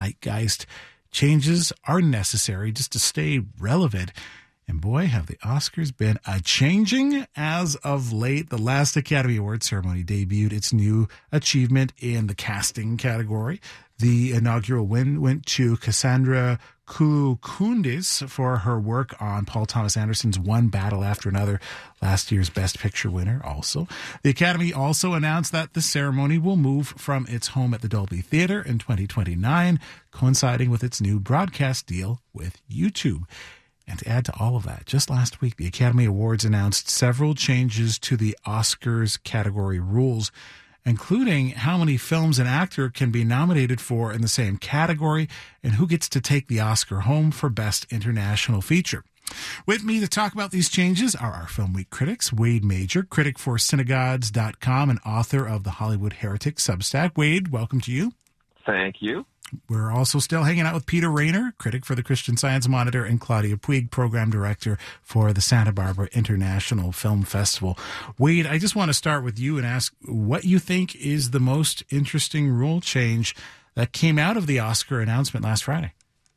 zeitgeist. Changes are necessary just to stay relevant. And boy, have the Oscars been a-changing as of late. The last Academy Awards ceremony debuted its new achievement in the casting category. The inaugural win went to Cassandra Koulikoudis for her work on Paul Thomas Anderson's One Battle After Another, last year's Best Picture winner also. The Academy also announced that the ceremony will move from its home at the Dolby Theatre in 2029, coinciding with its new broadcast deal with YouTube. And to add to all of that, just last week, the Academy Awards announced several changes to the Oscars category rules, including how many films an actor can be nominated for in the same category and who gets to take the Oscar home for Best International Feature. With me to talk about these changes are our Film Week critics, Wade Major, critic for Synagogues.com and author of the Hollywood Heretic Substack. Wade, welcome to you. Thank you. We're also still hanging out with Peter Rayner, critic for the Christian Science Monitor, and Claudia Puig, program director for the Santa Barbara International Film Festival. Wade, I just want to start with you and ask what you think is the most interesting rule change that came out of the Oscar announcement last Friday.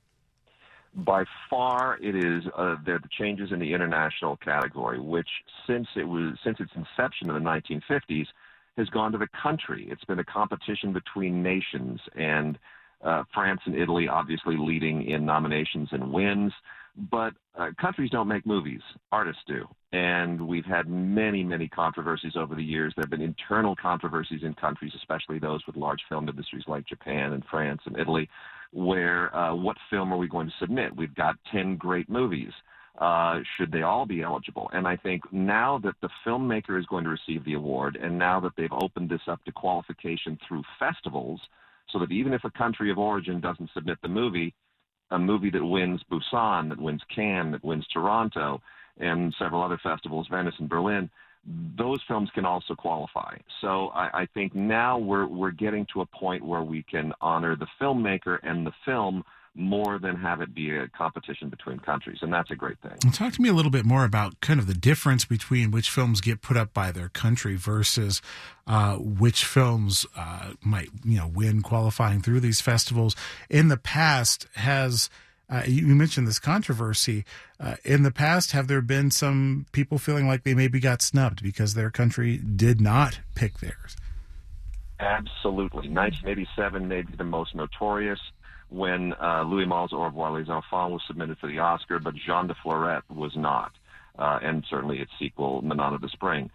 By far, it is the changes in the international category, which since its inception in the 1950s has gone to the country. It's been a competition between nations, and France and Italy obviously leading in nominations and wins. But countries don't make movies. Artists do. And we've had many, many controversies over the years. There have been internal controversies in countries, especially those with large film industries like Japan and France and Italy, where what film are we going to submit? We've got 10 great movies. Should they all be eligible? And I think now that the filmmaker is going to receive the award, and now that they've opened this up to qualification through festivals, so that even if a country of origin doesn't submit the movie, a movie that wins Busan, that wins Cannes, that wins Toronto, and several other festivals, Venice and Berlin, those films can also qualify. So I think now we're getting to a point where we can honor the filmmaker and the film more than have it be a competition between countries, and that's a great thing. And talk to me a little bit more about kind of the difference between which films get put up by their country versus which films might win qualifying through these festivals. In the past, you mentioned this controversy. In the past, have there been some people feeling like they maybe got snubbed because their country did not pick theirs? Absolutely. 1987 may be the most notorious, when Louis Malle's Au revoir les enfants was submitted for the Oscar, but Jean de Florette was not, and certainly its sequel, Manon of the Spring.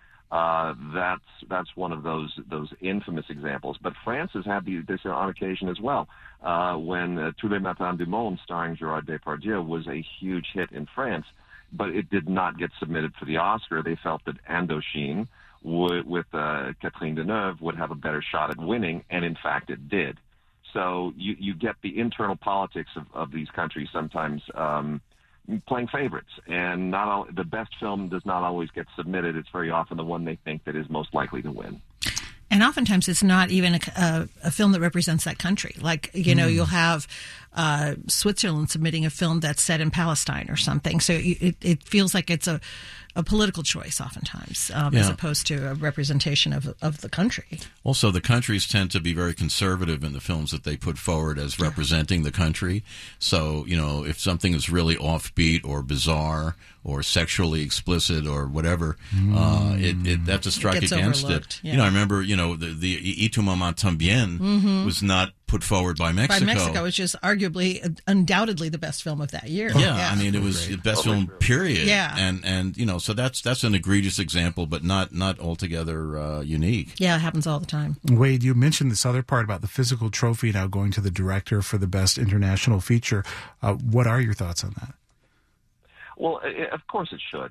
That's one of those infamous examples. But France has had this on occasion as well. When Tous les matins du monde, starring Gerard Depardieu, was a huge hit in France, but it did not get submitted for the Oscar. They felt that Indochine, with Catherine Deneuve, would have a better shot at winning, and in fact it did. So you get the internal politics of these countries sometimes playing favorites, and the best film does not always get submitted. It's very often the one they think that is most likely to win. And oftentimes it's not even a film that represents that country. Like, you'll have Switzerland submitting a film that's set in Palestine or something. So it feels like it's a political choice oftentimes, as opposed to a representation of the country. Also, the countries tend to be very conservative in the films that they put forward as representing the country. So, if something is really offbeat or bizarre or sexually explicit or whatever, that's a strike against it. Yeah. I remember, the Y tu maman tambien was not put forward by Mexico. By Mexico, which is arguably, undoubtedly the best film of that year. Yeah. I mean, it was the best film, period. Yeah. And so that's an egregious example, but not altogether unique. Yeah, it happens all the time. Wade, you mentioned this other part about the physical trophy now going to the director for the best international feature. What are your thoughts on that? Well, of course it should.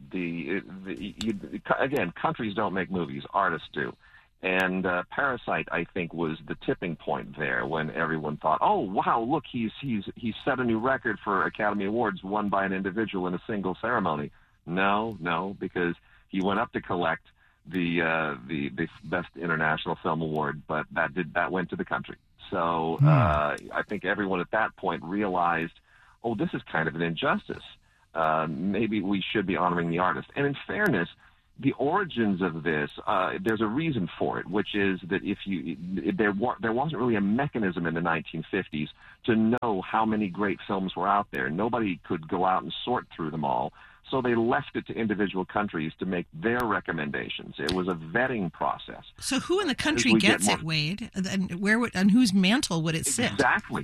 Again, countries don't make movies; artists do. And Parasite, I think, was the tipping point there when everyone thought, "Oh, wow! Look, he's set a new record for Academy Awards won by an individual in a single ceremony." No, because he went up to collect the Best International Film Award, but that went to the country. So I think everyone at that point realized, "Oh, this is kind of an injustice. Maybe we should be honoring the artist." And in fairness, the origins of this, there's a reason for it, which is that there wasn't really a mechanism in the 1950s to know how many great films were out there. Nobody could go out and sort through them all. So they left it to individual countries to make their recommendations. It was a vetting process. So who in the country gets it, Wade? And on whose mantle would it sit? Exactly.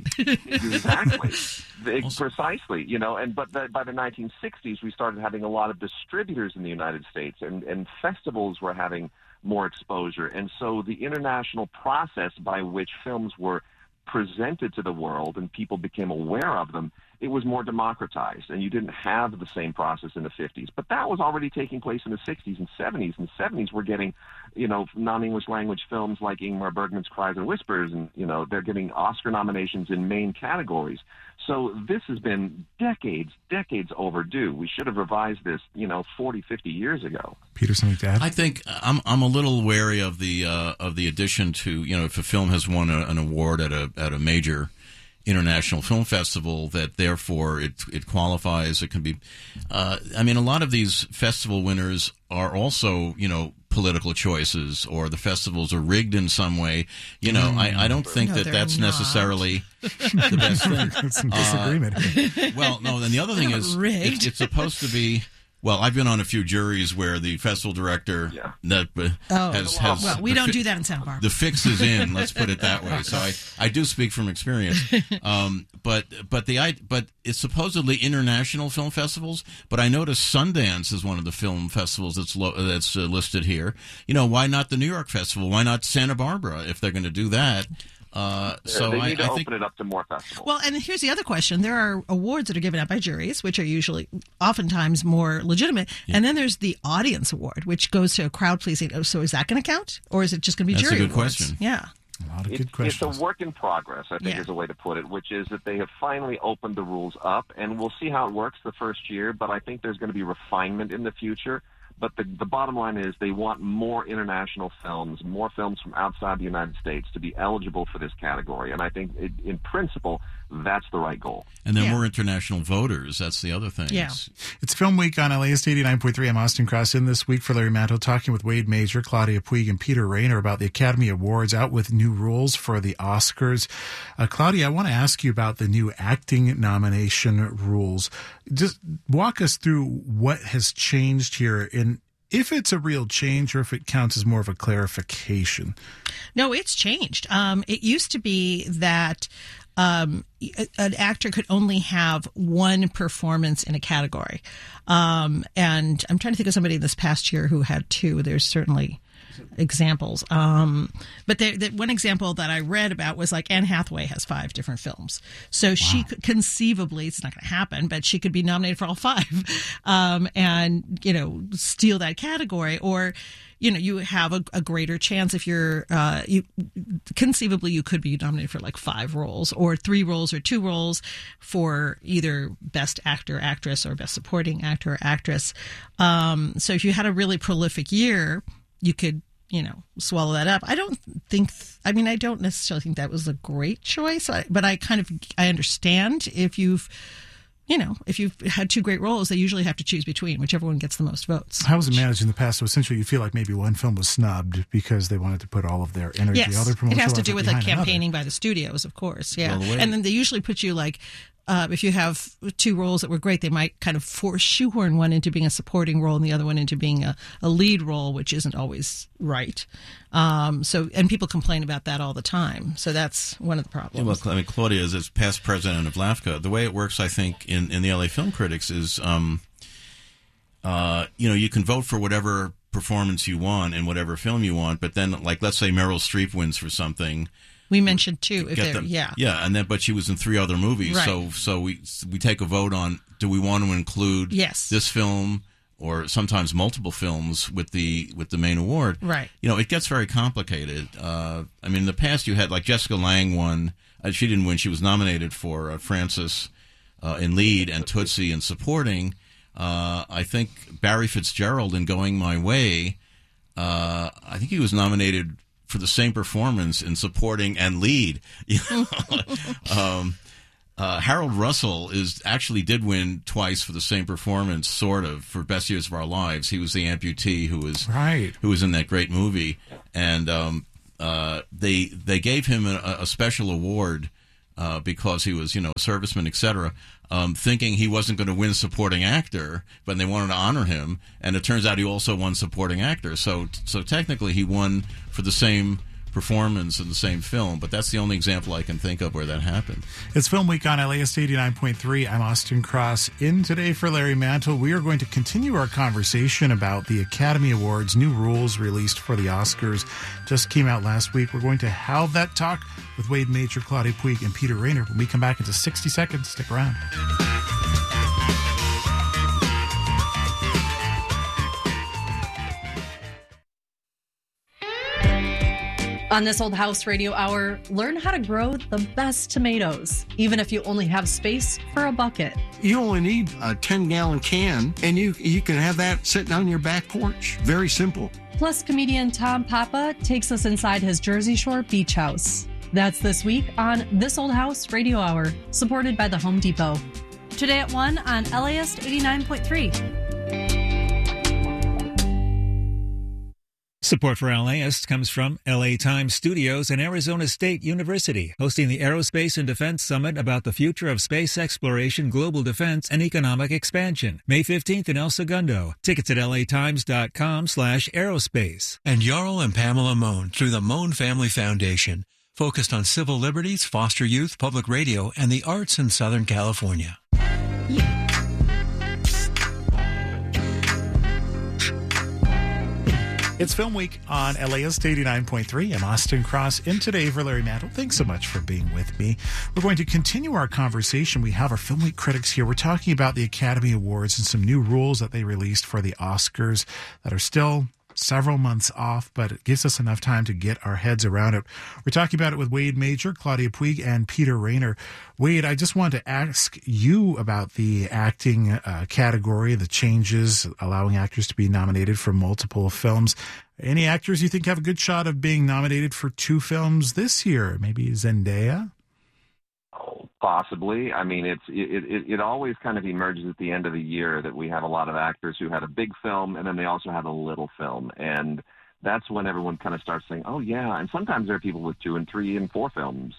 Precisely. But by the 1960s, we started having a lot of distributors in the United States, and festivals were having more exposure. And so the international process by which films were presented to the world and people became aware of them, it was more democratized, and you didn't have the same process in the 50s. But that was already taking place in the 60s and 70s. In the 70s, we're getting, non-English language films like Ingmar Bergman's Cries and Whispers, and, they're getting Oscar nominations in main categories. So this has been decades overdue. We should have revised this, 40, 50 years ago. Peter, something to add? I think I'm a little wary of the addition to, if a film has won an award at a major international film festival, that therefore it qualifies. It can be. A lot of these festival winners are also, political choices, or the festivals are rigged in some way. I don't think that's necessarily the best thing. There's some disagreement. Well, no. Then the other thing is, it's supposed to be. Well, I've been on a few juries where the festival director has. Well, we don't do that in Santa Barbara. The fix is in. Let's put it that way. So I do speak from experience. But it's supposedly international film festivals. But I noticed Sundance is one of the film festivals that's listed here. Why not the New York Festival? Why not Santa Barbara if they're going to do that? So they need to open it up to more festivals. Well, and here's the other question. There are awards that are given out by juries, which are usually oftentimes more legitimate. Yeah. And then there's the audience award, which goes to a crowd pleasing. So is that going to count? Or is it just going to be jury awards? That's a good question. Yeah. A lot of good questions. It's a work in progress, I think is a way to put it, which is that they have finally opened the rules up, and we'll see how it works the first year, but I think there's going to be refinement in the future. But the bottom line is they want more international films, more films from outside the United States to be eligible for this category. And I think, in principle, that's the right goal. And there are more international voters. That's the other thing. Yeah. It's Film Week on LAist 89.3. I'm Austin Cross, in this week for Larry Mantle, talking with Wade Major, Claudia Puig, and Peter Rainer about the Academy Awards, out with new rules for the Oscars. Claudia, I want to ask you about the new acting nomination rules. Just walk us through what has changed here, and if it's a real change or if it counts as more of a clarification. No, it's changed. It used to be that an actor could only have one performance in a category. And I'm trying to think of somebody this past year who had two. There's certainly examples. But the one example that I read about was like Anne Hathaway has 5 different films. So she could conceivably, it's not going to happen, but she could be nominated for all 5 and, steal that category. Or, you have a greater chance if you're, conceivably you could be nominated for like 5 roles or 3 roles or 2 roles for either best actor, actress, or best supporting actor or actress. So if you had a really prolific year, you could, swallow that up. I don't necessarily think that was a great choice, but I understand if you've had 2 great roles, they usually have to choose between whichever one gets the most votes. How was it managed in the past? So essentially you feel like maybe one film was snubbed because they wanted to put all of their energy. Yes, other it has to do with campaigning by the studios, of course. Yeah. Well, and then they usually put you like, if you have 2 roles that were great, they might kind of shoehorn one into being a supporting role and the other one into being a lead role, which isn't always right. And people complain about that all the time. So that's one of the problems. Yeah, well, Claudia is as past president of LAFCA. The way it works, I think, in the LA Film Critics is, you can vote for whatever performance you want in whatever film you want, but then, like, let's say Meryl Streep wins for something. We mentioned 2. But she was in 3 other movies. Right. So we take a vote on, do we want to include this film or sometimes multiple films with the main award? Right. It gets very complicated. In the past you had, like, Jessica Lange won. She didn't win. She was nominated for Frances in lead and Tootsie in supporting. I think Barry Fitzgerald in Going My Way, I think he was nominated for the same performance in supporting and lead. Harold Russell did win twice for the same performance, sort of, for Best Years of Our Lives. He was the amputee who was in that great movie, and they gave him a special award because he was, a serviceman, etc. Thinking he wasn't going to win supporting actor, but they wanted to honor him, and it turns out he also won supporting actor. So technically, he won for the same performance in the same film, but that's the only example I can think of where that happened. It's Film Week on LAist 89.3. I'm Austin Cross. In today for Larry Mantle, we are going to continue our conversation about the Academy Awards. New rules released for the Oscars just came out last week. We're going to have that talk with Wade Major, Claudia Puig, and Peter Rayner when we come back into 60 seconds. Stick around. On This Old House Radio Hour, learn how to grow the best tomatoes, even if you only have space for a bucket. You only need a 10-gallon can, and you can have that sitting on your back porch. Very simple. Plus, comedian Tom Papa takes us inside his Jersey Shore beach house. That's this week on This Old House Radio Hour, supported by the Home Depot. Today at 1 on LAist 89.3. Support for LAist comes from LA Times Studios and Arizona State University, hosting the Aerospace and Defense Summit about the future of space exploration, global defense, and economic expansion. May 15th in El Segundo. Tickets at latimes.com/aerospace. And Jarl and Pamela Mohn through the Mohn Family Foundation, focused on civil liberties, foster youth, public radio, and the arts in Southern California. It's Film Week on LAist 89.3. I'm Austin Cross. In today for Larry Mantle. Thanks so much for being with me. We're going to continue our conversation. We have our Film Week critics here. We're talking about the Academy Awards and some new rules that they released for the Oscars that are still several months off, but it gives us enough time to get our heads around it. We're talking about it with Wade Major, Claudia Puig, and Peter Rayner. Wade, I just wanted to ask you about the acting category, the changes allowing actors to be nominated for multiple films. Any actors you think have a good shot of being nominated for 2 films this year? Maybe Zendaya? Possibly. I mean, it always kind of emerges at the end of the year that we have a lot of actors who had a big film and then they also have a little film, and that's when everyone kind of starts saying, "Oh yeah." And sometimes there are people with 2 and 3 and 4 films,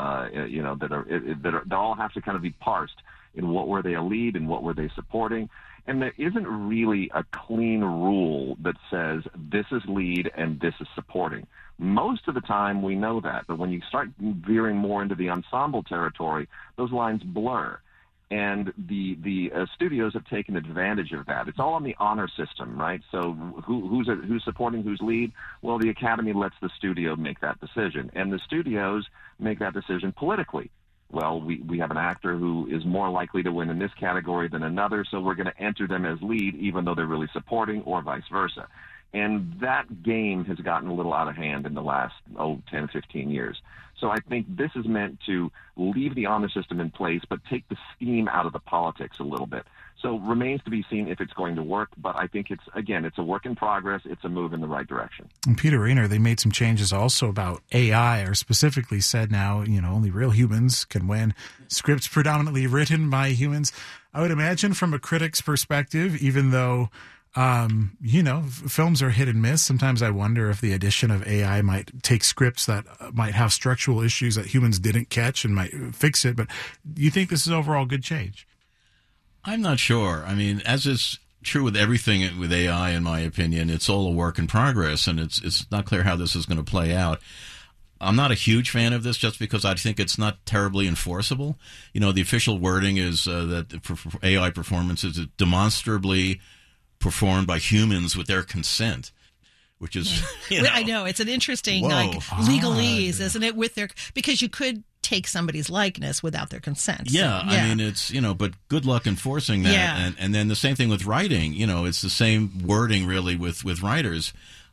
that all have to kind of be parsed in what were they a lead and what were they supporting. And there isn't really a clean rule that says this is lead and this is supporting. Most of the time we know that, but when you start veering more into the ensemble territory, those lines blur. And the studios have taken advantage of that. It's all on the honor system, right? So who's supporting, who's lead? Well, the Academy lets the studio make that decision, and the studios make that decision politically. Well, we have an actor who is more likely to win in this category than another, so we're going to enter them as lead even though they're really supporting, or vice versa. And that game has gotten a little out of hand in the last 10, 15 years. So I think this is meant to leave the honor system in place, but take the steam out of the politics a little bit. So remains to be seen if it's going to work, but I think it's a work in progress. It's a move in the right direction. And Peter Rayner, they made some changes also about AI, or specifically said now, only real humans can win. Scripts predominantly written by humans. I would imagine from a critic's perspective, even though films are hit and miss. Sometimes I wonder if the addition of AI might take scripts that might have structural issues that humans didn't catch and might fix it. But do you think this is overall good change? I'm not sure. I mean, as is true with everything with AI, in my opinion, it's all a work in progress, and it's not clear how this is going to play out. I'm not a huge fan of this just because I think it's not terribly enforceable. The official wording is that for AI performances, it's demonstrably performed by humans with their consent, which is, I know, it's an interesting legalese, isn't it? Because you could take somebody's likeness without their consent. Yeah, so, I mean, it's, but good luck enforcing that. Yeah. And then the same thing with writing, it's the same wording really with writers.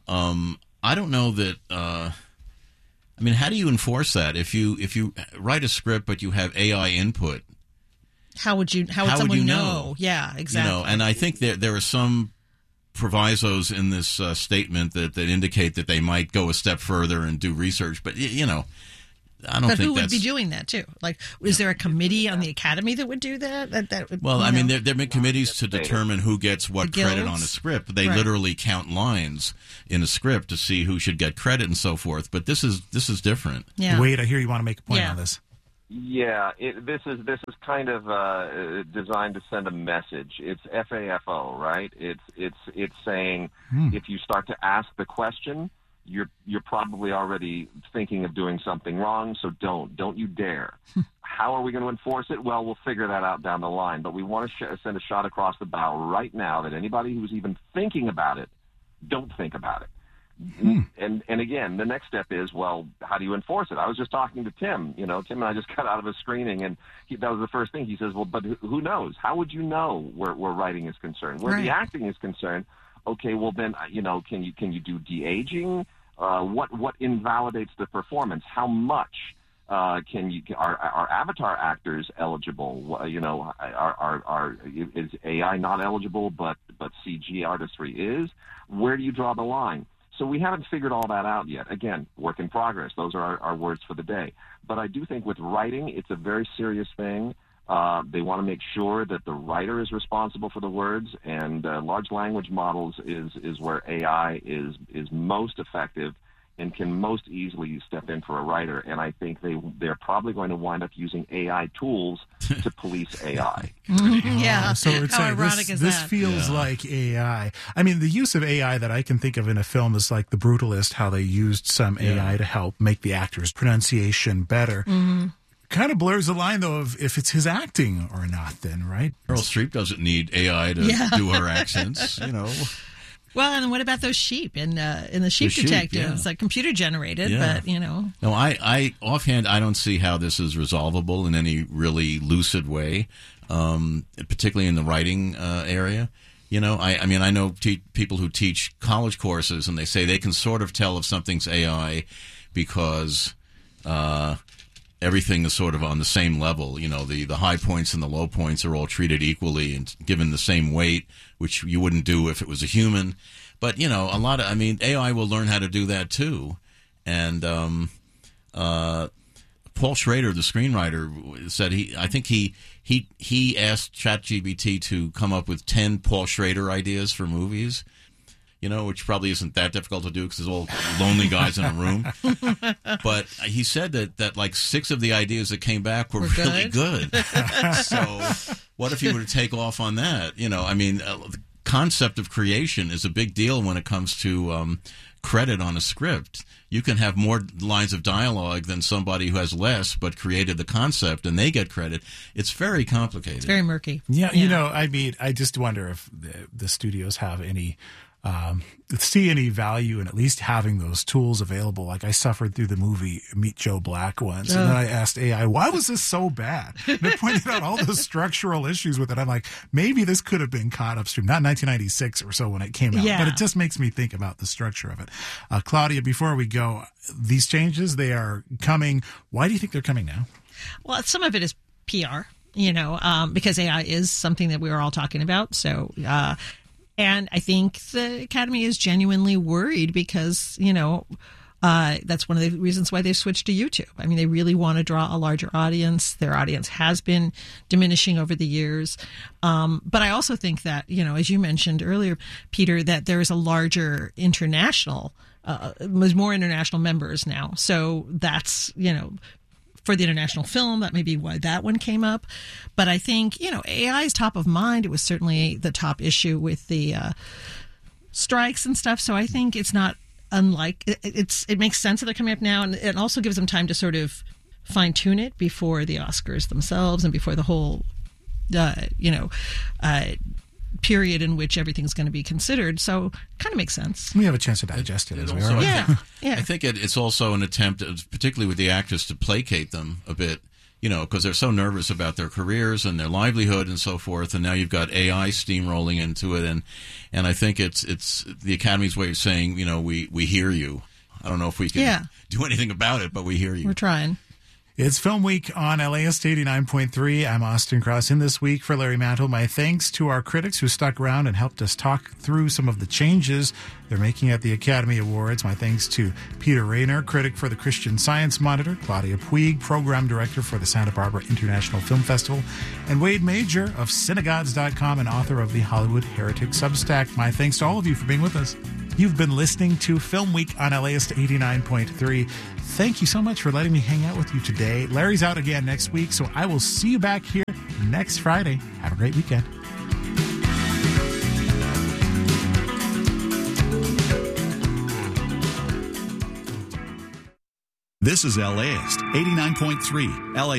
I don't know that, how do you enforce that? If you write a script but you have AI input, how would someone know? Yeah, exactly. And I think there are some provisos in this statement that indicate that they might go a step further and do research. But, I don't but think who would that's... be doing that too? Like, is there a committee on the Academy that would do that? That would, Well, I mean, there have been committees to determine who gets what The credit guilds? on a script. They Right. literally count lines in a script to see who should get credit and so forth. But this is different. Yeah. Wade, I hear you want to make a point Yeah. on this. Yeah, this is kind of designed to send a message. It's FAFO, right? It's saying if you start to ask the question, you're probably already thinking of doing something wrong. So don't you dare. How are we going to enforce it? Well, we'll figure that out down the line. But we want to send a shot across the bow right now that anybody who's even thinking about it, don't think about it. And again, the next step is, well, how do you enforce it? I was just talking to Tim. Tim and I just got out of a screening, and that was the first thing. He says, well, but who knows? How would you know where writing is concerned? Where the acting is concerned, okay, well then, can you do de-aging? What invalidates the performance? How much are Avatar actors eligible? Is AI not eligible, but CG artistry is? Where do you draw the line? So we haven't figured all that out yet. Again, work in progress. Those are our words for the day. But I do think with writing, it's a very serious thing. They want to make sure that the writer is responsible for the words, and large language models is where AI is most effective and can most easily step in for a writer. And I think they're probably going to wind up using AI tools to police AI. Yeah. So it's How like ironic is this that? feels like AI. I mean, the use of AI that I can think of in a film is like The Brutalist, how they used some AI to help make the actor's pronunciation better. Kind of blurs the line, though, of if it's his acting or not then, right? Meryl Streep doesn't need AI to do her accents, Well, and what about those sheep in the Sheep Detectives? Like computer generated, but No, I offhand, I don't see how this is resolvable in any really lucid way, particularly in the writing area. I know people who teach college courses, and they say they can sort of tell if something's AI because everything is sort of on the same level. The high points and the low points are all treated equally and given the same weight, which you wouldn't do if it was a human. But, AI will learn how to do that too. And Paul Schrader, the screenwriter, said I think he asked ChatGPT to come up with 10 Paul Schrader ideas for movies. Which probably isn't that difficult to do because there's all lonely guys in a room. But he said that like 6 of the ideas that came back were really good. So what if you were to take off on that? The concept of creation is a big deal when it comes to credit on a script. You can have more lines of dialogue than somebody who has less but created the concept, and they get credit. It's very complicated. It's very murky. Yeah. I just wonder if the studios have any... see any value in at least having those tools available. Like I suffered through the movie Meet Joe Black once, and then I asked AI, why was this so bad? And it pointed out all the structural issues with it. I'm like, maybe this could have been caught upstream, not 1996 or so when it came out, but it just makes me think about the structure of it. Claudia, before we go, these changes, they are coming. Why do you think they're coming now? Well, some of it is PR, because AI is something that we were all talking about. So, and I think the Academy is genuinely worried because, that's one of the reasons why they've switched to YouTube. I mean, they really want to draw a larger audience. Their audience has been diminishing over the years. But I also think that, as you mentioned earlier, Peter, that there is a larger international, there's more international members now. So that's, for the international film, that may be why that one came up. But I think, AI is top of mind. It was certainly the top issue with the strikes and stuff. So I think it's not unlike, it makes sense that they're coming up now. And it also gives them time to sort of fine tune it before the Oscars themselves and before the whole, period in which everything's going to be considered. So kind of makes sense. We have a chance to digest it as we also, are. I think it's also an attempt, particularly with the actors, to placate them a bit, because they're so nervous about their careers and their livelihood and so forth. And now you've got AI steamrolling into it. And I think it's the Academy's way of saying, we hear you. I don't know if we can do anything about it, but we hear you. We're trying. It's Film Week on LAist 89.3. I'm Austin Cross. In this week for Larry Mantle, my thanks to our critics who stuck around and helped us talk through some of the changes they're making at the Academy Awards. My thanks to Peter Rayner, critic for the Christian Science Monitor, Claudia Puig, program director for the Santa Barbara International Film Festival, and Wade Major of Synagogues.com and author of the Hollywood Heretic Substack. My thanks to all of you for being with us. You've been listening to Film Week on LAist 89.3. Thank you so much for letting me hang out with you today. Larry's out again next week, so I will see you back here next Friday. Have a great weekend. This is LAist 89.3. LA